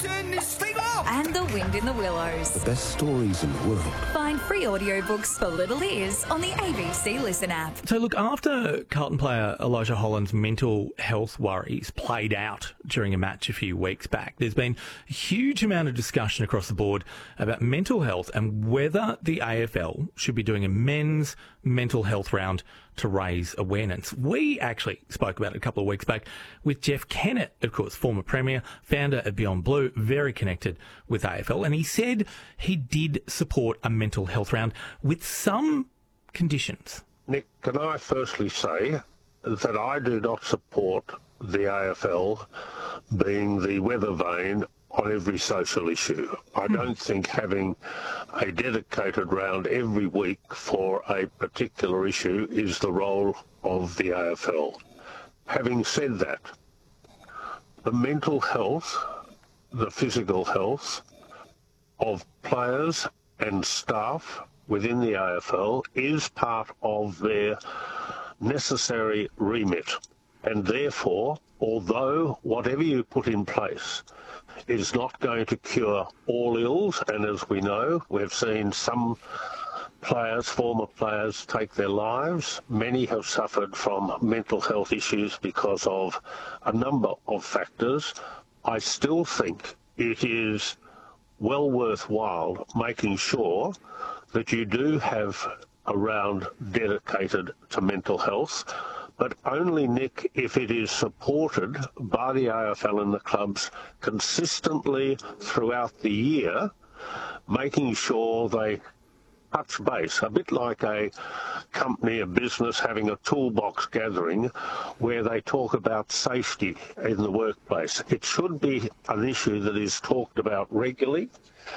turn this thing off! And The Wind in the Willows. The best stories in the world. Find free audiobooks for little ears on the ABC Listen app. So look, after Carlton player Elijah Holland's mental health worries played out during a match a few weeks back, there's been a huge amount of discussion across the board about mental health and whether the AFL should be doing a men's mental health round to raise awareness. We actually spoke about it a couple of weeks back with Jeff Kennett, of course, former Premier, founder of Beyond Blue, very connected with AFL, and he said he did support a mental health round with some conditions. Nick, can I firstly say that I do not support the AFL being the weather vane on every social issue. I don't think having a dedicated round every week for a particular issue is the role of the AFL. Having said that, the mental health, the physical health of players and staff within the AFL is part of their necessary remit. And therefore, although whatever you put in place is not going to cure all ills, and as we know, we've seen some players, former players, take their lives. Many have suffered from mental health issues because of a number of factors. I still think it is well worthwhile making sure that you do have a round dedicated to mental health, but only, Nick, if it is supported by the AFL and the clubs consistently throughout the year, making sure they touch base, a bit like a company, a business having a toolbox gathering where they talk about safety in the workplace. It should be an issue that is talked about regularly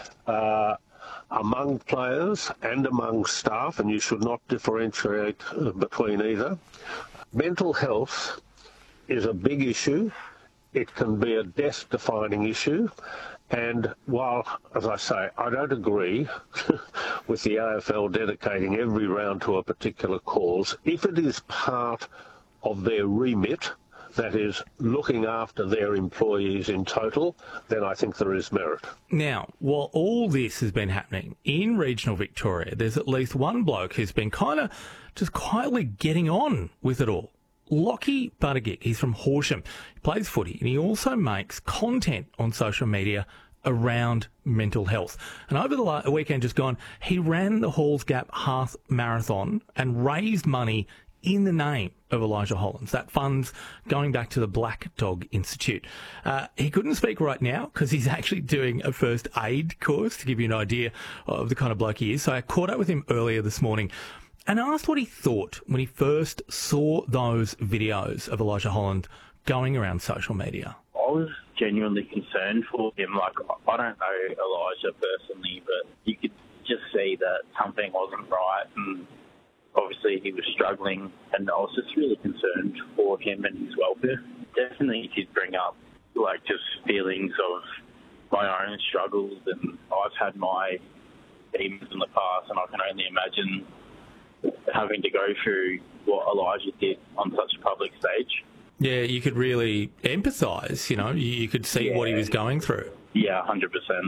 among players and among staff, and you should not differentiate between either. Mental health is a big issue. It can be a death-defining issue. And while, as I say, I don't agree with the AFL dedicating every round to a particular cause, if it is part of their remit, that is looking after their employees in total, then I think there is merit. Now, while all this has been happening in regional Victoria, there's at least one bloke who's been kind of just quietly getting on with it all. Lockie Buttigieg, he's from Horsham. He plays footy and he also makes content on social media around mental health. And over the weekend just gone, he ran the Halls Gap Half Marathon and raised money in the name of Elijah Hollands. That fund's going back to the Black Dog Institute. He couldn't speak right now because he's actually doing a first aid course to give you an idea of the kind of bloke he is. So I caught up with him earlier this morning and asked what he thought when he first saw those videos of Elijah Holland going around social media. I was genuinely concerned for him. Like, I don't know Elijah personally, but you could just see that something wasn't right, and obviously he was struggling, and I was just really concerned for him and his welfare. Definitely did bring up, like, just feelings of my own struggles, and I've had my demons in the past, and I can only imagine having to go through what Elijah did on such a public stage. Yeah, you could really empathise, you know, you could see what he was going through. Yeah, 100%.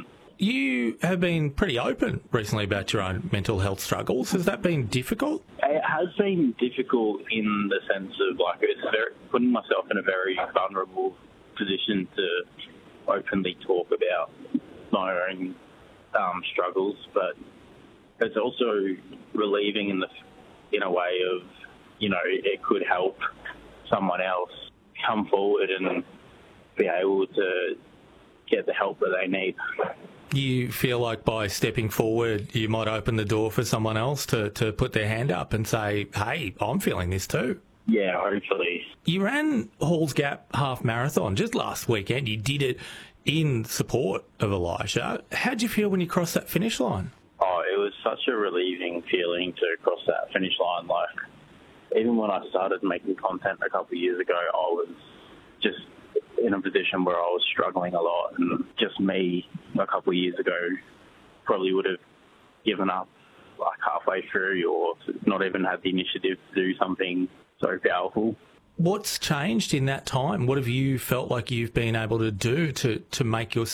You have been pretty open recently about your own mental health struggles. Has that been difficult? It has been difficult in the sense of, like, it's putting myself in a very vulnerable position to openly talk about my own struggles, but it's also relieving in a way of, you know, it could help someone else come forward and be able to get the help that they need. You feel like by stepping forward, you might open the door for someone else to put their hand up and say, hey, I'm feeling this too. Yeah, hopefully. You ran Halls Gap Half Marathon just last weekend. You did it in support of Elijah. How'd you feel when you crossed that finish line? Oh, it was such a relieving feeling to cross that finish line. Like, even when I started making content a couple of years ago, I was just in a position where I was struggling a lot, and just me a couple of years ago probably would have given up like halfway through, or not even had the initiative to do something so powerful. What's changed in that time? What have you felt like you've been able to do to make